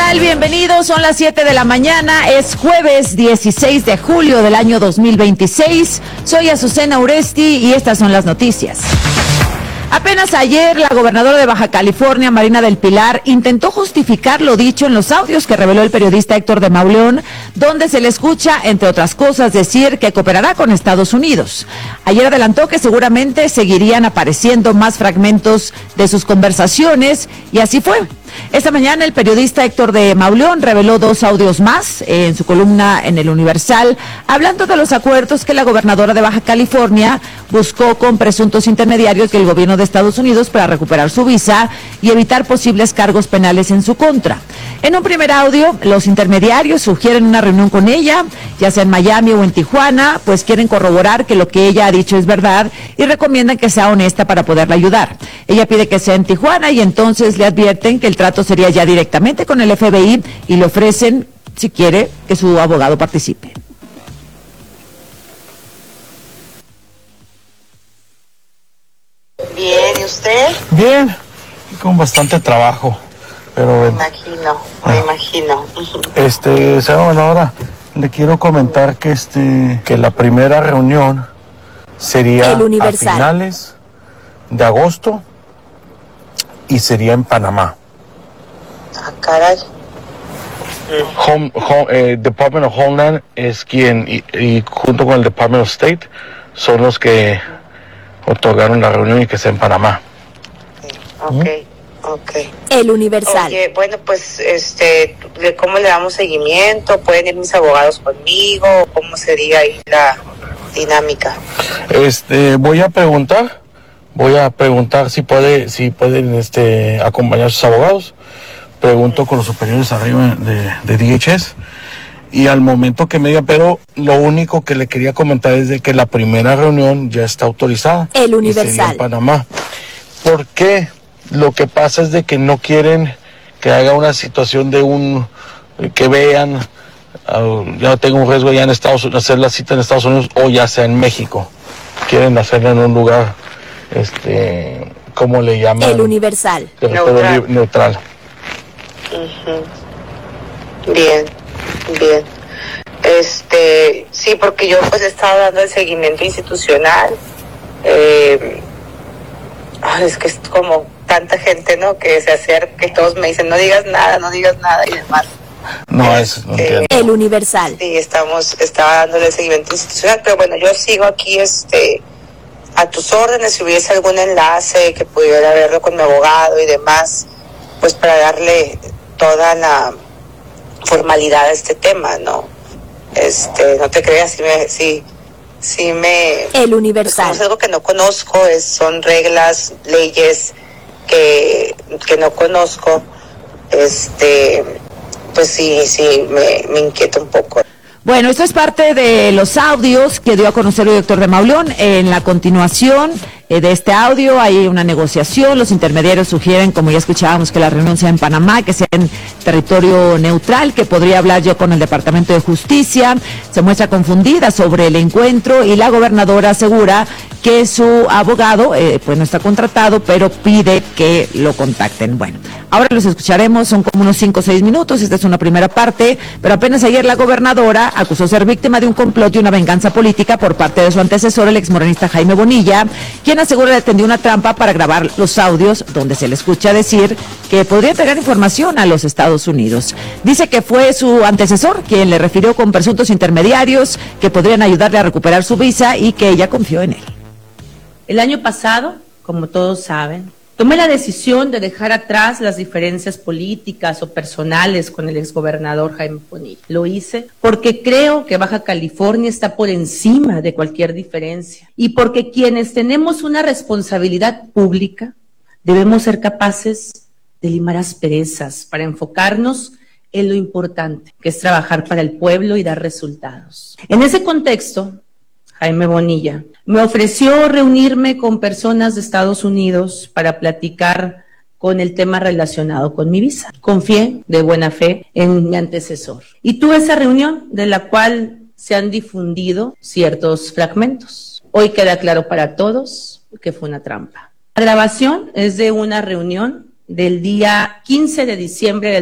tal? Bienvenidos, son las 7 de la mañana, es jueves 16 de julio del año 2026. Soy Azucena Uresti y estas son las noticias. Apenas ayer, la gobernadora de Baja California, Marina del Pilar, intentó justificar lo dicho en los audios que reveló el periodista Héctor de Mauleón, donde se le escucha, entre otras cosas, decir que cooperará con Estados Unidos. Ayer adelantó que seguramente seguirían apareciendo más fragmentos de sus conversaciones, y así fue. Esta mañana el periodista Héctor de Mauleón reveló 2 audios más en su columna en El Universal, hablando de los acuerdos que la gobernadora de Baja California buscó con presuntos intermediarios del gobierno de Estados Unidos para recuperar su visa y evitar posibles cargos penales en su contra. En un primer audio, los intermediarios sugieren una reunión con ella, ya sea en Miami o en Tijuana, pues quieren corroborar que lo que ella ha dicho es verdad y recomiendan que sea honesta para poderla ayudar. Ella pide que sea en Tijuana y entonces le advierten que el trato sería ya directamente con el FBI y le ofrecen, si quiere, que su abogado participe. Bien, ¿y usted? Bien, con bastante trabajo, pero... Me imagino. Señora gobernadora, le quiero comentar que la primera reunión sería a finales de agosto y sería en Panamá. Ah, caray. Department of Homeland es quien, y junto con el Department of State, son los que otorgaron la reunión y que sea en Panamá. Ok. El Universal. Oye, bueno, pues, ¿cómo le damos seguimiento? ¿Pueden ir mis abogados conmigo? ¿Cómo sería ahí la dinámica? Voy a preguntar si pueden acompañar a sus abogados. Pregunto con los superiores arriba de DHS. Y al momento que me diga, pero lo único que le quería comentar es de que la primera reunión ya está autorizada. El Universal. Y sería en Panamá. ¿Por qué? Lo que pasa es de que no quieren que haga una situación de que vean, ya tengo un riesgo ya en Estados Unidos, hacer la cita en Estados Unidos o ya sea en México. Quieren hacerla en un lugar, ¿cómo le llaman? El Universal. Neutral. Uh-huh. Bien. Sí, porque yo pues he estado dando el seguimiento institucional. Es que es como tanta gente, ¿no? Que se acerca, que todos me dicen, no digas nada y demás. No, eso no entiendo. El Universal. Sí, estaba dándole seguimiento institucional, pero bueno, yo sigo aquí, a tus órdenes, si hubiese algún enlace que pudiera verlo con mi abogado y demás, pues para darle toda la formalidad a este tema, ¿no? No te creas, sí me El Universal. Es algo que no conozco, son reglas, leyes que no conozco, pues sí, me inquieta un poco. Bueno, esto es parte de los audios que dio a conocer el doctor de Mauleón. En la continuación de este audio hay una negociación. Los intermediarios sugieren, como ya escuchábamos, que la reunión sea en Panamá, que sea en territorio neutral, que podría hablar yo con el Departamento de Justicia. Se muestra confundida sobre el encuentro y la gobernadora asegura que su abogado pues no está contratado, pero pide que lo contacten. Bueno, ahora los escucharemos, son como unos 5 o 6 minutos, esta es una primera parte, pero apenas ayer la gobernadora acusó ser víctima de un complot y una venganza política por parte de su antecesor, el exmorenista Jaime Bonilla, quien asegura que tendió una trampa para grabar los audios donde se le escucha decir que podría entregar información a los Estados Unidos. Dice que fue su antecesor quien le refirió con presuntos intermediarios que podrían ayudarle a recuperar su visa y que ella confió en él. El año pasado, como todos saben, tomé la decisión de dejar atrás las diferencias políticas o personales con el exgobernador Jaime Bonilla. Lo hice porque creo que Baja California está por encima de cualquier diferencia y porque quienes tenemos una responsabilidad pública debemos ser capaces de limar asperezas para enfocarnos en lo importante, que es trabajar para el pueblo y dar resultados. En ese contexto, Jaime Bonilla me ofreció reunirme con personas de Estados Unidos para platicar con el tema relacionado con mi visa. Confié de buena fe en mi antecesor. Y tuve esa reunión de la cual se han difundido ciertos fragmentos. Hoy queda claro para todos que fue una trampa. La grabación es de una reunión del día 15 de diciembre del